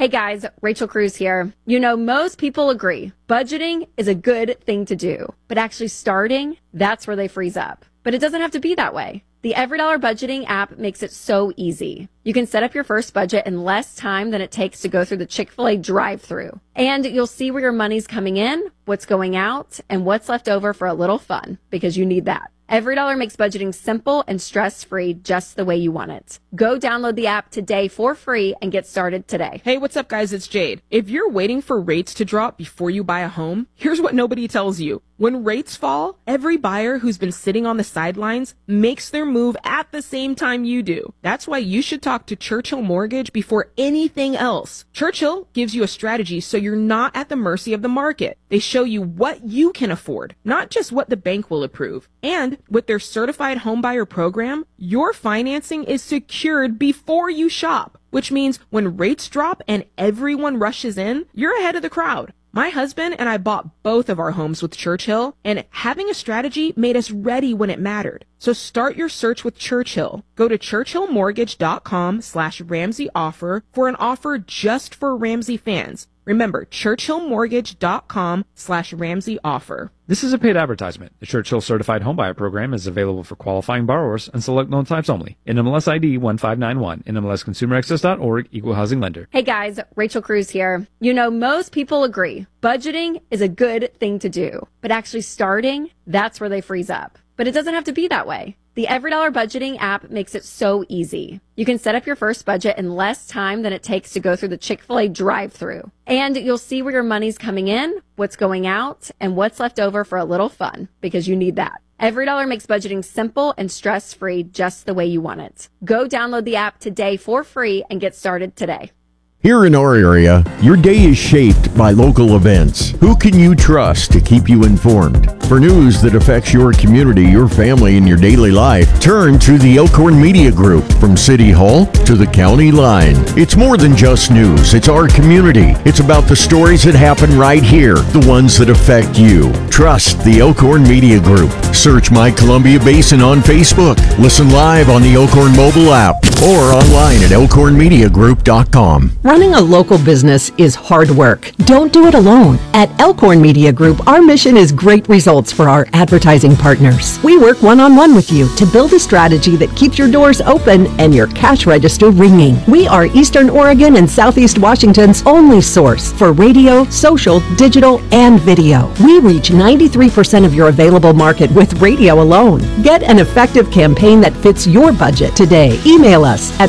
Hey guys, Rachel Cruz here. You know, most people agree budgeting is a good thing to do, but actually starting, that's where they freeze up. But it doesn't have to be that way. The EveryDollar budgeting app makes it so easy. You can set up your first budget in less time than it takes to go through the Chick-fil-A drive-thru. And you'll see where your money's coming in, what's going out, and what's left over for a little fun, because you need that. EveryDollar makes budgeting simple and stress-free just the way you want it. Go download the app today for free and get started today. Hey, what's up, guys? It's Jade. If you're waiting for rates to drop before you buy a home, here's what nobody tells you. When rates fall, every buyer who's been sitting on the sidelines makes their move at the same time you do. That's why you should talk to Churchill Mortgage before anything else. Churchill gives you a strategy so you're not at the mercy of the market. They show you what you can afford, not just what the bank will approve. And with their certified homebuyer program, your financing is secured before you shop, which means when rates drop and everyone rushes in, you're ahead of the crowd. My husband and I bought both of our homes with Churchill, and having a strategy made us ready when it mattered. So start your search with Churchill. Go to churchillmortgage.com/Ramsey offer for an offer just for Ramsey fans. Remember, churchillmortgage.com/Ramsey offer. This is a paid advertisement. The Churchill Certified Homebuyer Program is available for qualifying borrowers and select loan types only. NMLS ID 1591. NMLSConsumerAccess.org. Equal Housing Lender. Hey guys, Rachel Cruz here. You know, most people agree budgeting is a good thing to do, but actually starting, that's where they freeze up. But it doesn't have to be that way. The EveryDollar budgeting app makes it so easy. You can set up your first budget in less time than it takes to go through the Chick-fil-A drive-thru. And you'll see where your money's coming in, what's going out, and what's left over for a little fun, because you need that. EveryDollar makes budgeting simple and stress-free just the way you want it. Go download the app today for free and get started today. Here in our area, your day is shaped by local events. Who can you trust to keep you informed? For news that affects your community, your family, and your daily life, turn to the Elkhorn Media Group. From City Hall to the county line. It's more than just news. It's our community. It's about the stories that happen right here, the ones that affect you. Trust the Elkhorn Media Group. Search My Columbia Basin on Facebook. Listen live on the Elkhorn mobile app or online at elkhornmediagroup.com. Running a local business is hard work. Don't do it alone. At Elkhorn Media Group, our mission is great results for our advertising partners. We work one-on-one with you to build a strategy that keeps your doors open and your cash register ringing. We are Eastern Oregon and Southeast Washington's only source for radio, social, digital, and video. We reach 93% of your available market with radio alone. Get an effective campaign that fits your budget today. Email us at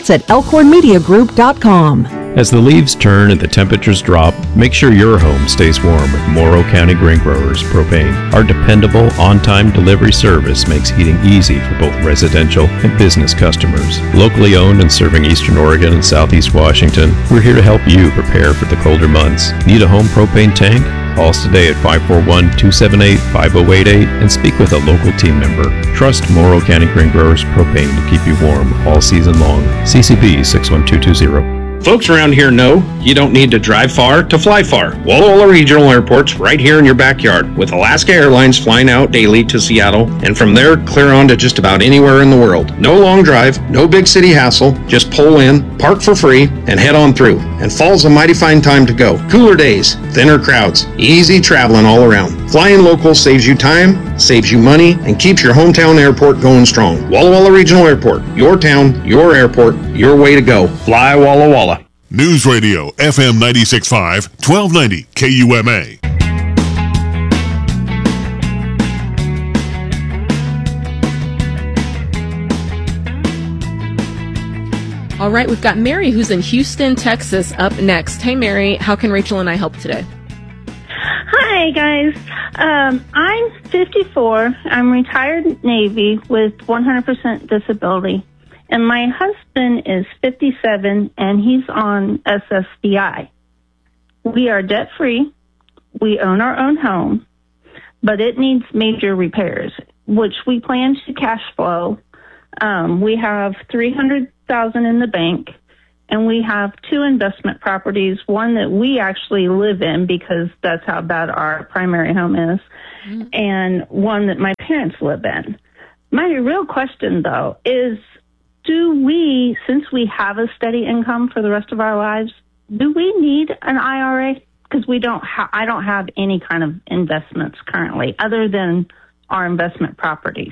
results@elkhornmediagroup.com. As the leaves turn and the temperatures drop, make sure your home stays warm with Morrow County Grain Growers Propane. Our dependable, on-time delivery service makes heating easy for both residential and business customers. Locally owned and serving Eastern Oregon and Southeast Washington, we're here to help you prepare for the colder months. Need a home propane tank? Call us today at 541-278-5088 and speak with a local team member. Trust Morrow County Grain Growers Propane to keep you warm all season long. CCB 61220. Folks around here know you don't need to drive far to fly far. Walla Walla Regional Airport's right here in your backyard, with Alaska Airlines flying out daily to Seattle, and from there clear on to just about anywhere in the world. No long drive, no big city hassle, just pull in, park for free, and head on through. And fall's a mighty fine time to go. Cooler days, thinner crowds, easy traveling all around. Flying local saves you time, saves you money, and keeps your hometown airport going strong. Walla Walla Regional Airport, your town, your airport, your way to go. Fly Walla Walla. News Radio, FM 96.5, 1290 KUMA. All right, we've got Mary, who's in Houston, Texas, up next. Hey, Mary, how can Rachel and I help today? Hi, guys. I'm 54. I'm retired Navy with 100% disability. And my husband is 57, and he's on SSDI. We are debt-free. We own our own home, but it needs major repairs, which we plan to cash flow. We have $300,000 in the bank, and we have 2 investment properties, one that we actually live in because that's how bad our primary home is, and one that my parents live in. My real question, though, is do we, since we have a steady income for the rest of our lives, do we need an IRA? Because I don't have any kind of investments currently other than our investment properties.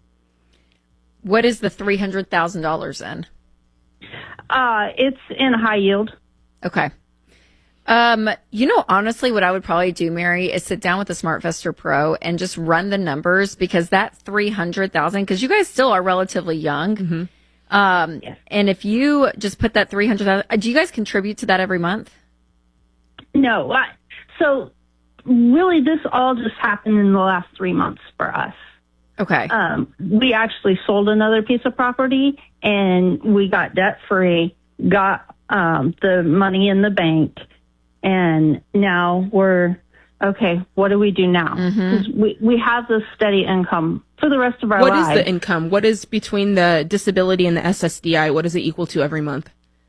What is the $300,000 in? It's in high yield. Okay. Honestly, what I would probably do, Mary, is sit down with the SmartVestor Pro and just run the numbers, because that 300,000, because you guys still are relatively young. Mm-hmm. Yes. And if you just put that 300,000, do you guys contribute to that every month? No. So really this all just happened in the last 3 months for us. Okay. We actually sold another piece of property and we got debt free, got the money in the bank, and now we're okay. What do we do now? Mm-hmm. We have this steady income for the rest of our lives. What is the income? What is between the disability and the SSDI? What is it equal to every month?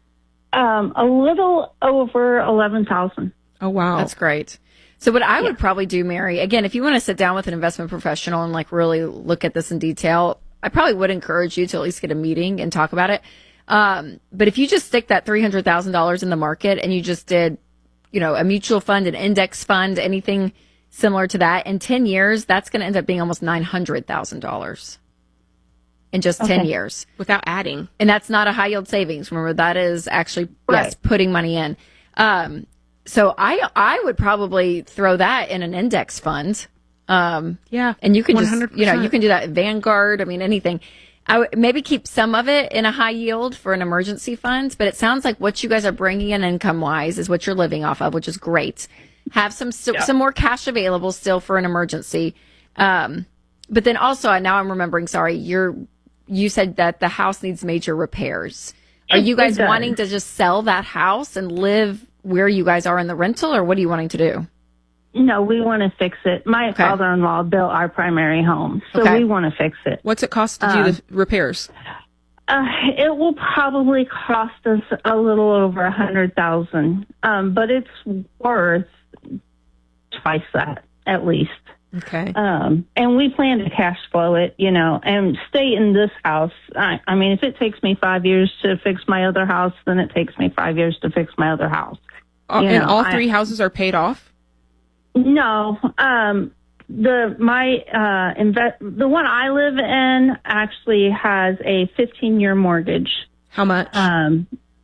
A little over 11,000. Oh wow, that's great. So what I would probably do, Mary, again, if you want to sit down with an investment professional and like really look at this in detail, I probably would encourage you to at least get a meeting and talk about it. But if you just stick that $300,000 in the market and you just did, a mutual fund, an index fund, anything similar to that, in 10 years, that's going to end up being almost $900,000 in just 10 years. Without adding. And that's not a high yield savings. Remember, that is actually, yes, putting money in. So I would probably throw that in an index fund. And you can 100%. You can do that at Vanguard. I mean, anything. I would maybe keep some of it in a high yield for an emergency fund, but it sounds like what you guys are bringing in income wise is what you're living off of, which is great. Have some more cash available still for an emergency. But then also, now I'm remembering, sorry, you said that the house needs major repairs. Are you guys wanting to just sell that house and live where you guys are in the rental, or what are you wanting to do? No, we want to fix it. My father-in-law built our primary home, so we want to fix it. What's it cost to do the repairs? It will probably cost us a little over $100,000, but it's worth twice that at least. Okay. And we plan to cash flow it, and stay in this house. I mean, if it takes me 5 years to fix my other house, then it takes me 5 years to fix my other house. And all three houses are paid off? No. The one I live in actually has a 15-year mortgage. How much? How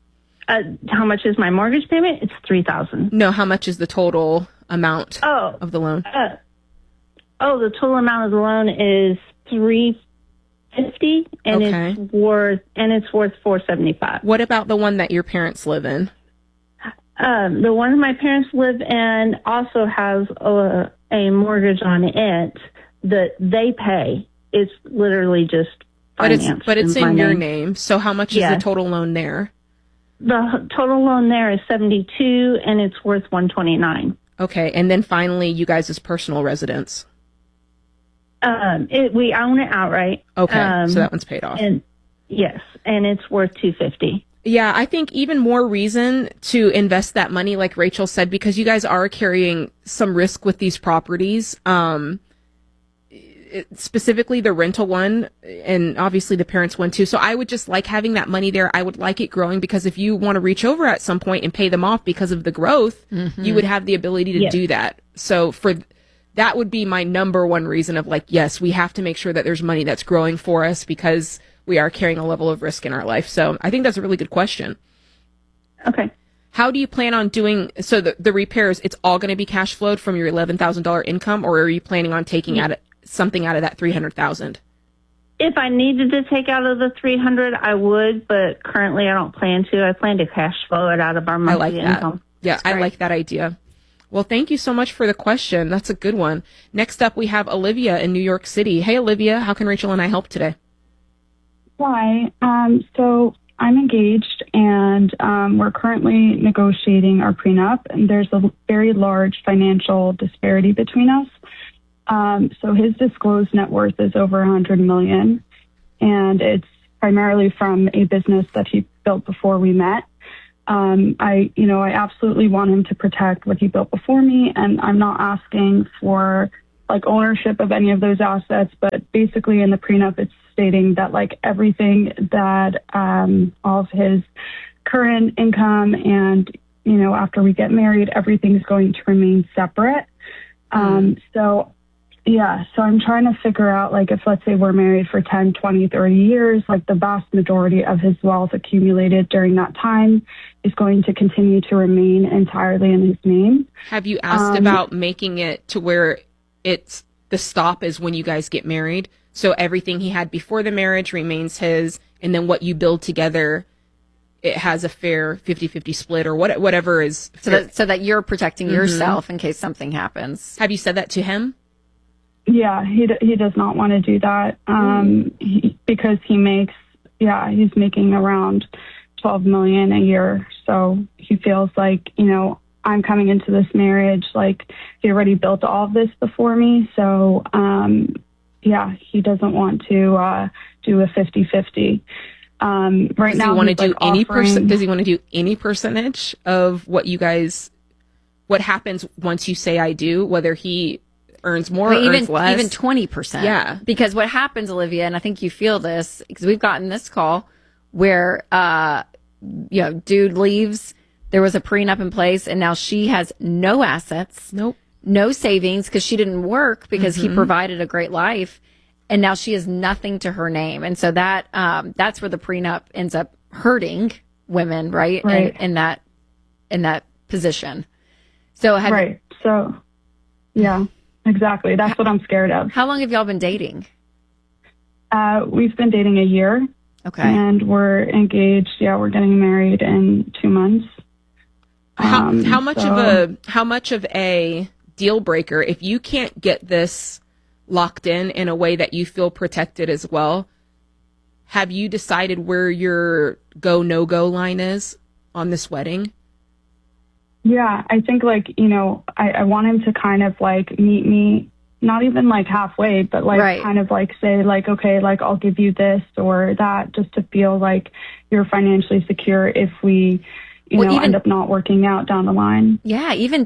much is my mortgage payment? It's $3,000. No, how much is the total amount of the loan? The total amount of the loan is $350, and it's worth $475. What about the one that your parents live in? The one my parents live in also has a mortgage on it that they pay. It's literally just financed. But it's in your name. So how much is the total loan there? The total loan there is $72, and it's worth $129. Okay, and then finally, you guys' personal residence. We own it outright. Okay, so that one's paid off. And yes, and it's worth $250. Yeah, I think even more reason to invest that money, like Rachel said, because you guys are carrying some risk with these properties. Specifically the rental one, and obviously the parents one too. So I would just like having that money there. I would like it growing, because if you want to reach over at some point and pay them off because of the growth, you would have the ability to do that. So that would be my number one reason of like, yes, we have to make sure that there's money that's growing for us, because we are carrying a level of risk in our life. So I think that's a really good question. Okay. How do you plan on doing, so the repairs, it's all going to be cash flowed from your $11,000 income, or are you planning on taking something out of that $300,000? If I needed to take out of the $300,000, I would, but currently I don't plan to. I plan to cash flow it out of our monthly income. Yeah, I like that idea. Well, thank you so much for the question. That's a good one. Next up, we have Olivia in New York City. Hey, Olivia, how can Rachel and I help today? Hi. So I'm engaged, and we're currently negotiating our prenup, and there's a very large financial disparity between us. So his disclosed net worth is over $100 million, and it's primarily from a business that he built before we met. I absolutely want him to protect what he built before me, and I'm not asking for like ownership of any of those assets, but basically in the prenup, it's stating that like everything that all of his current income and after we get married, everything's going to remain separate. So I'm trying to figure out, like, if, let's say, we're married for 10, 20, 30 years, like, the vast majority of his wealth accumulated during that time is going to continue to remain entirely in his name. Have you asked about making it to where it's the stop is when you guys get married? So everything he had before the marriage remains his, and then what you build together, it has a fair 50-50 split or whatever is fair. So that you're protecting yourself in case something happens. Have you said that to him? Yeah, he does not want to do that because he's making around $12 million a year. So he feels like, I'm coming into this marriage, like, he already built all of this before me. So, he doesn't want to do a 50-50. Right now, does he want to do any percentage of what happens once you say I do, whether he earns more or earns less? Even 20%. Yeah. Because what happens, Olivia, and I think you feel this, because we've gotten this call where, dude leaves, there was a prenup in place, and now she has no assets. Nope. No savings because she didn't work because he provided a great life. And now she has nothing to her name. And so that's where the prenup ends up hurting women, right? In that position. So yeah, exactly. That's what I'm scared of. How long have y'all been dating? We've been dating a year. Okay. And we're engaged. Yeah, we're getting married in 2 months. How much of a deal breaker, if you can't get this locked in a way that you feel protected as well, have you decided where your go, no-go line is on this wedding? Yeah, I think, I want him to kind of, meet me, not even, halfway, but, kind of, say, okay, I'll give you this or that, just to feel like you're financially secure if we, end up not working out down the line. Yeah, even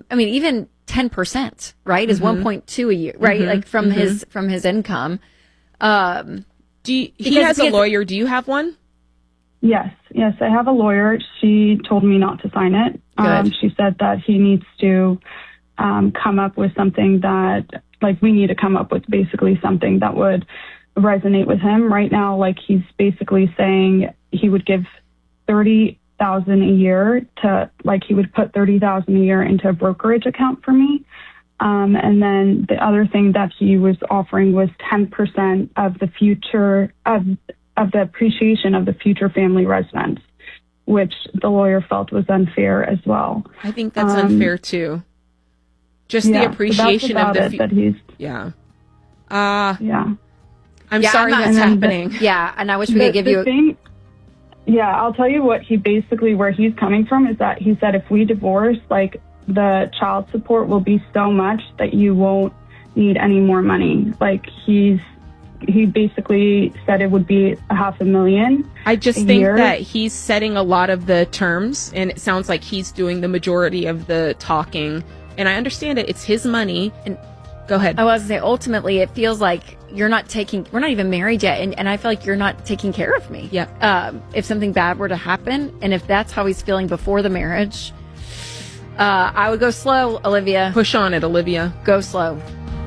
10%, right, is 1.2 a year, right? From his income. He has a lawyer. Do you have one? Yes, I have a lawyer. She told me not to sign it. She said that he needs to come up with something that, we need to come up with basically something that would resonate with him. Right now, he's basically saying he would give $30,000 a year to, he would put $30,000 a year into a brokerage account for me. And then the other thing that he was offering was 10% of the future of the appreciation of the future family residence, which the lawyer felt was unfair as well. I think that's unfair too. Just the appreciation of the future. Yeah. I'm sorry that's happening. And I wish we could give you I'll tell you what where he's coming from is that he said if we divorce, the child support will be so much that you won't need any more money. He basically said it would be $500,000. I just think that he's setting a lot of the terms, and it sounds like he's doing the majority of the talking. And I understand it; it's his money. And go ahead. I was going to say, ultimately, it feels like we're not even married yet, and I feel like you're not taking care of me. Yeah. If something bad were to happen, and if that's how he's feeling before the marriage, I would go slow, Olivia. Push on it, Olivia. Go slow.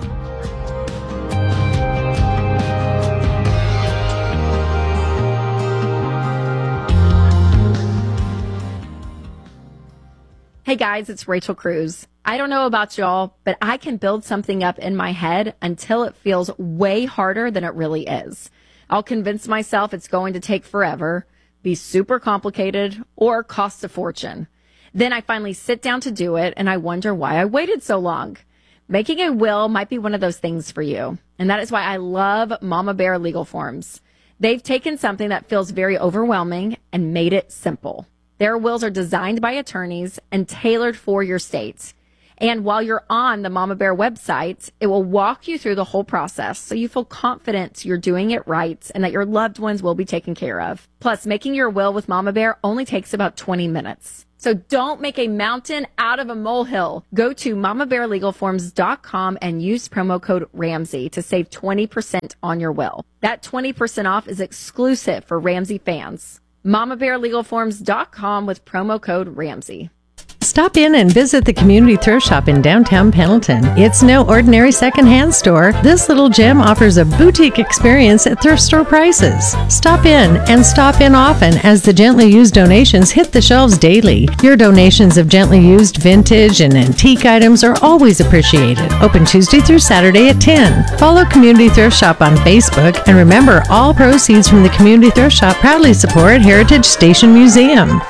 Hey guys, it's Rachel Cruz. I don't know about y'all, but I can build something up in my head until it feels way harder than it really is. I'll convince myself it's going to take forever, be super complicated, or cost a fortune. Then I finally sit down to do it, and I wonder why I waited so long. Making a will might be one of those things for you, and that is why I love Mama Bear Legal Forms. They've taken something that feels very overwhelming and made it simple. Their wills are designed by attorneys and tailored for your state. And while you're on the Mama Bear website, it will walk you through the whole process so you feel confident you're doing it right and that your loved ones will be taken care of. Plus, making your will with Mama Bear only takes about 20 minutes. So don't make a mountain out of a molehill. Go to mamabearlegalforms.com and use promo code Ramsey to save 20% on your will. That 20% off is exclusive for Ramsey fans. mamabearlegalforms.com with promo code Ramsey. Stop in and visit the Community Thrift Shop in downtown Pendleton. It's no ordinary secondhand store. This little gem offers a boutique experience at thrift store prices. Stop in and stop in often as the gently used donations hit the shelves daily. Your donations of gently used vintage and antique items are always appreciated. Open Tuesday through Saturday at 10. Follow Community Thrift Shop on Facebook, and remember, all proceeds from the Community Thrift Shop proudly support Heritage Station Museum.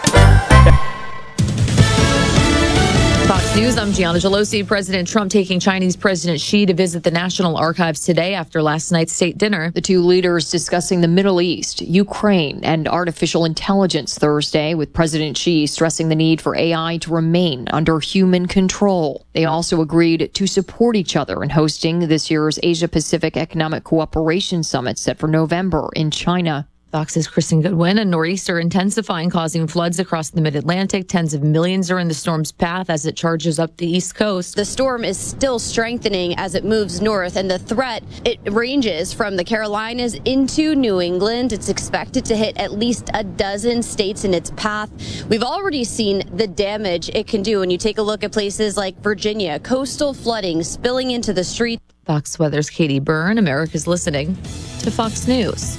Fox News, I'm Gianna Gelosi. President Trump taking Chinese President Xi to visit the National Archives today after last night's state dinner. The two leaders discussing the Middle East, Ukraine, and artificial intelligence Thursday, with President Xi stressing the need for AI to remain under human control. They also agreed to support each other in hosting this year's Asia-Pacific Economic Cooperation Summit set for November in China. Fox's Kristen Goodwin. A nor'easter intensifying, causing floods across the mid-Atlantic. Tens of millions are in the storm's path as it charges up the East Coast. The storm is still strengthening as it moves north, and the threat, it ranges from the Carolinas into New England. It's expected to hit at least a dozen states in its path. We've already seen the damage it can do when you take a look at places like Virginia. Coastal flooding spilling into the street. Fox Weather's Katie Byrne. America's listening to Fox News.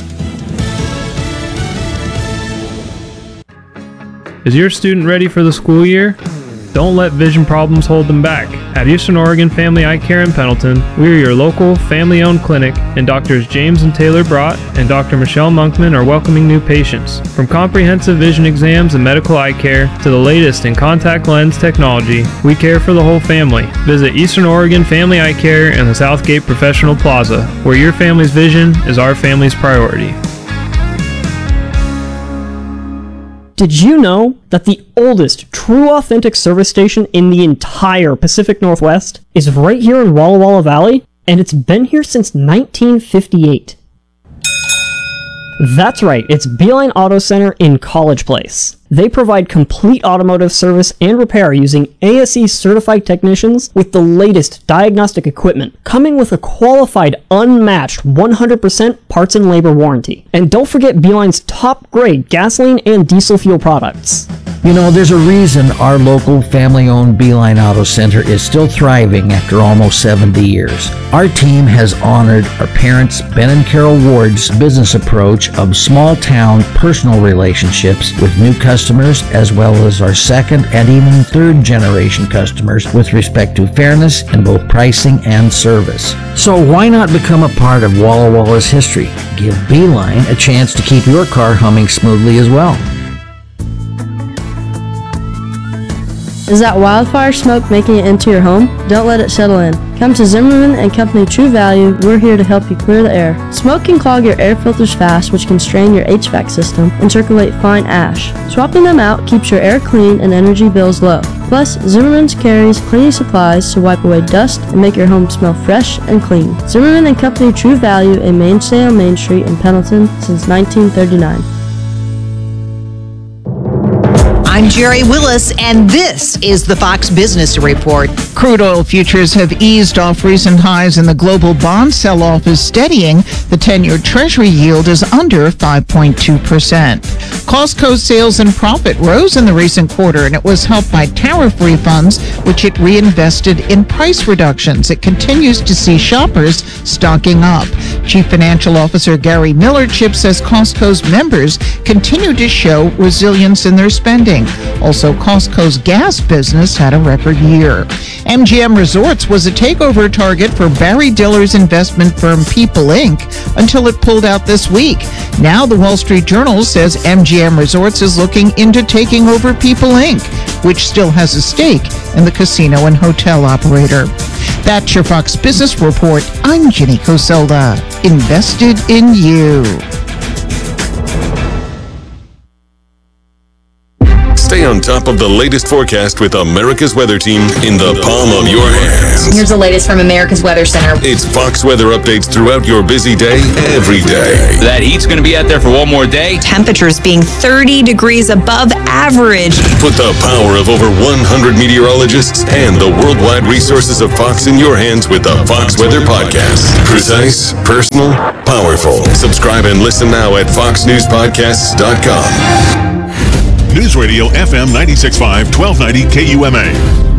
Is your student ready for the school year? Don't let vision problems hold them back. At Eastern Oregon Family Eye Care in Pendleton, we are your local family-owned clinic, and Doctors James and Taylor Brott and Dr. Michelle Monkman are welcoming new patients. From comprehensive vision exams and medical eye care to the latest in contact lens technology, we care for the whole family. Visit Eastern Oregon Family Eye Care in the Southgate Professional Plaza, where your family's vision is our family's priority. Did you know that the oldest true authentic service station in the entire Pacific Northwest is right here in Walla Walla Valley? And it's been here since 1958. That's right, it's Beeline Auto Center in College Place. They provide complete automotive service and repair using ASE certified technicians with the latest diagnostic equipment, coming with a qualified, unmatched 100% parts and labor warranty. And don't forget Beeline's top grade gasoline and diesel fuel products. You know, there's a reason our local family-owned Beeline Auto Center is still thriving after almost 70 years. Our team has honored our parents, Ben and Carol Ward's business approach of small-town personal relationships with new customers, as well as our second and even third-generation customers with respect to fairness in both pricing and service. So why not become a part of Walla Walla's history? Give Beeline a chance to keep your car humming smoothly as well. Is that wildfire smoke making it into your home? Don't let it settle in. Come to Zimmerman and Company True Value. We're here to help you clear the air. Smoke can clog your air filters fast, which can strain your HVAC system and circulate fine ash. Swapping them out keeps your air clean and energy bills low. Plus, Zimmerman's carries cleaning supplies to wipe away dust and make your home smell fresh and clean. Zimmerman and Company True Value, a mainstay on Main Street in Pendleton since 1939. I'm Jerry Willis, and this is the Fox Business Report. Crude oil futures have eased off recent highs, and the global bond sell-off is steadying. The 10-year Treasury yield is under 5.2%. Costco's sales and profit rose in the recent quarter, and it was helped by tariff refunds, which it reinvested in price reductions. It continues to see shoppers stocking up. Chief Financial Officer Gary Millerchip says Costco's members continue to show resilience in their spending. Also, Costco's gas business had a record year. MGM Resorts was a takeover target for Barry Diller's investment firm People Inc. until it pulled out this week. Now the Wall Street Journal says MGM Resorts is looking into taking over People Inc., which still has a stake in the casino and hotel operator. That's your Fox Business Report. I'm Ginny Coselda. Invested in you. Stay on top of the latest forecast with America's Weather Team in the palm of your hands. Here's the latest from America's Weather Center. It's Fox weather updates throughout your busy day, every day. That heat's going to be out there for one more day. Temperatures being 30 degrees above average. Put the power of over 100 meteorologists and the worldwide resources of Fox in your hands with the Fox Weather Podcast. Precise, personal, powerful. Subscribe and listen now at foxnewspodcasts.com. News Radio FM 96.5, 1290 KUMA.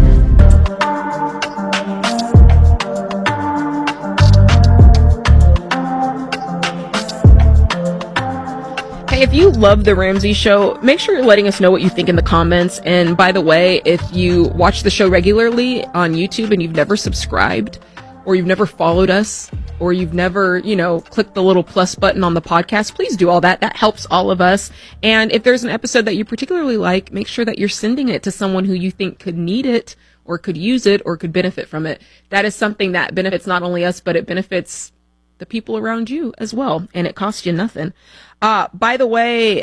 If you love The Ramsey Show, make sure you're letting us know what you think in the comments. And by the way, if you watch the show regularly on YouTube and you've never subscribed, or you've never followed us, or you've never, clicked the little plus button on the podcast, please do all that. That helps all of us. And if there's an episode that you particularly like, make sure that you're sending it to someone who you think could need it, or could use it, or could benefit from it. That is something that benefits not only us, but it benefits the people around you as well. And it costs you nothing. By the way,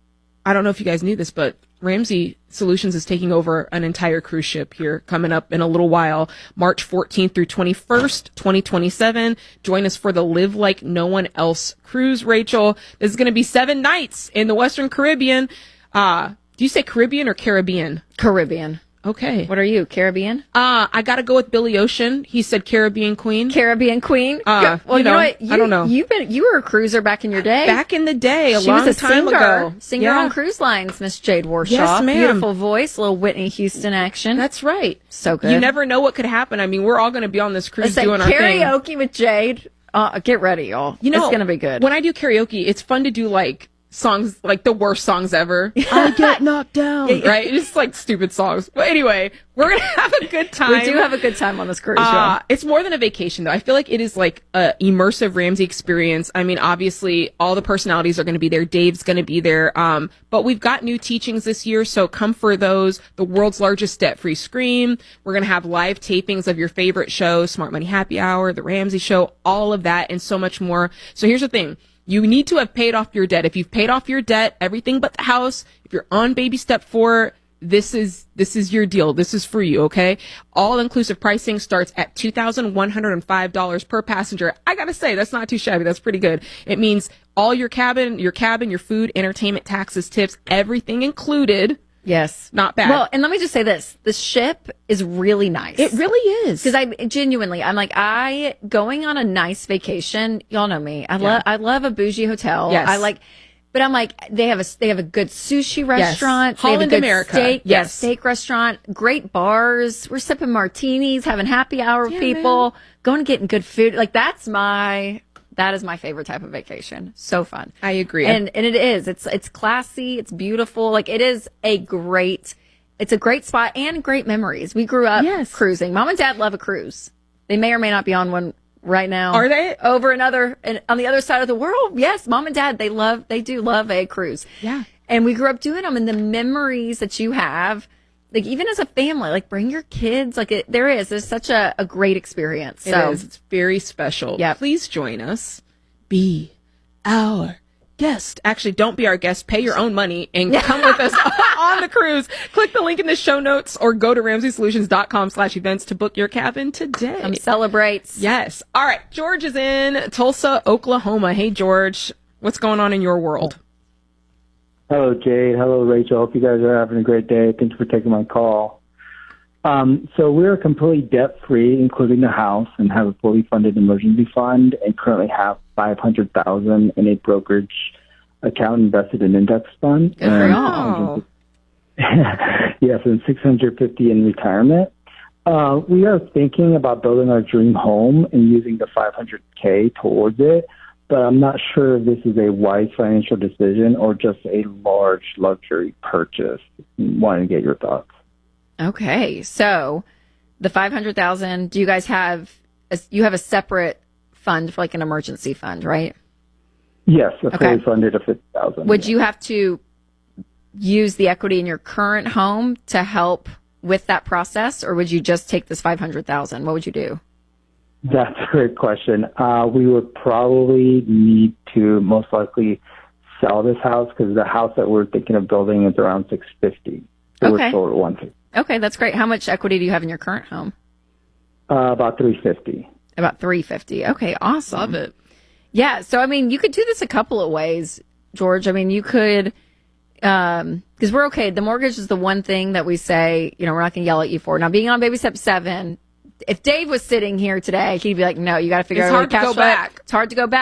I don't know if you guys knew this, but Ramsey Solutions is taking over an entire cruise ship here coming up in a little while, March 14th through 21st, 2027. Join us for the Live Like No One Else cruise, Rachel. This is going to be 7 nights in the Western Caribbean. Do you say Caribbean or Caribbean? Caribbean. Okay. What are you, Caribbean? I gotta go with Billy Ocean. He said Caribbean Queen. Caribbean Queen? Well, you know what? I don't know. You were a cruiser back in your day. Back in the day, She was a singer. Singer Yeah. on cruise lines, Miss Jade Warshaw. Yes, ma'am. Beautiful voice, little Whitney Houston action. That's right. So good. You never know what could happen. I mean, we're all going to be on this cruise Listen, doing our thing. karaoke with Jade. Get ready, y'all. It's going to be good. When I do karaoke, it's fun to do like songs, like the worst songs ever. I get knocked down. Right? Just like stupid songs. But anyway, we're going to have a good time. We do have a good time on this cruise show. It's more than a vacation, though. I feel like it is like a immersive Ramsey experience. I mean, obviously, all the personalities are going to be there. Dave's going to be there. But we've got new teachings this year, so come for those. The world's largest debt-free scream. We're going to have live tapings of your favorite shows, Smart Money Happy Hour, The Ramsey Show, all of that, and so much more. So here's the thing. You need to have paid off your debt. If you've paid off your debt, everything but the house, if you're on baby step 4, this is your deal. This is for you, okay? All-inclusive pricing starts at $2,105 per passenger. I gotta say, that's not too shabby. That's pretty good. It means all your cabin, your food, entertainment, taxes, tips, everything included. Yes. Not bad. Well, and let me just say this. The ship is really nice. It really is. Because I'm like, going on a nice vacation, y'all know me. I love a bougie hotel. Yes. But I'm like, they have a good sushi restaurant. Yes. Holland they have a good America. Yes. Steak restaurant, great bars. We're sipping martinis, having happy hour with people, going and getting good food. Like that is my favorite type of vacation. So fun. I agree. And it is. It's classy. It's beautiful. Like it's a great spot and great memories. We grew up cruising. Mom and Dad love a cruise. They may or may not be on one right now. Are they? On the other side of the world. Yes. Mom and Dad, they do love a cruise. Yeah. And we grew up doing them, and the memories that you have, like even as a family, like bring your kids, there's such a great experience. So It is. It's very special. Yeah. Please join us. Be our guest. Actually, don't be our guest. Pay your own money and come with us on the cruise. Click the link in the show notes or go to RamseySolutions.com/events to book your cabin today. Come celebrate. Yes. All right. George is in Tulsa, Oklahoma. Hey, George. What's going on in your world? Hello, Jade. Hello, Rachel. Hope you guys are having a great day. Thanks for taking my call. So we're completely debt-free, including the house, and have a fully funded emergency fund, and currently have $500,000 in a brokerage account invested in index fund. Good for y'all. Yes, and $650 in retirement. We are thinking about building our dream home and using the $500K towards it. But I'm not sure if this is a wise financial decision or just a large luxury purchase. Wanted to get your thoughts. Okay, so the $500,000. Do you guys have a separate fund for like an emergency fund, right? Yes, a fully funded of $50,000. Would you have to use the equity in your current home to help with that process, or would you just take this $500,000? What would you do? That's a great question. We would probably need to most likely sell this house because the house that we're thinking of building is around $650,000. So we're sold at $150,000. Okay, that's great. How much equity do you have in your current home? About $350,000. About $350,000. Okay, awesome. Love it. Yeah, so I mean, you could do this a couple of ways, George. I mean, you could, because we're okay. The mortgage is the one thing that we say, we're not going to yell at you for. Now, being on baby step 7, if Dave was sitting here today, he'd be like, no, you got to figure out a way to cash flow. It's hard to go back.